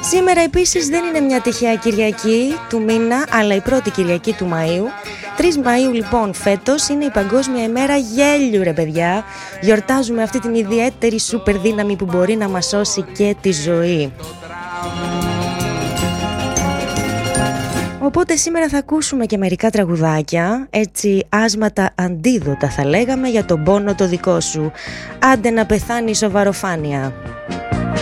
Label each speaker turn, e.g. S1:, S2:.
S1: Σήμερα επίσης δεν είναι μια τυχαία Κυριακή του μήνα, αλλά η πρώτη Κυριακή του Μαΐου. 3 Μαΐου λοιπόν φέτος είναι η Παγκόσμια ημέρα γέλιου, ρε παιδιά. Γιορτάζουμε αυτή την ιδιαίτερη σούπερ δύναμη που μπορεί να μας σώσει και τη ζωή. Οπότε σήμερα θα ακούσουμε και μερικά τραγουδάκια, έτσι άσματα αντίδοτα θα λέγαμε για τον πόνο το δικό σου. Άντε να πεθάνει η σοβαροφάνεια.